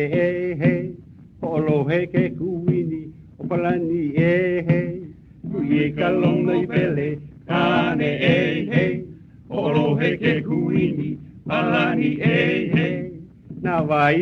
Hey, hey, olo he ke kuini, o palani, hey, hey, kuie kalona I pele, kane, hey, hey, olo he ke kuini, palani, hey, hey, na vai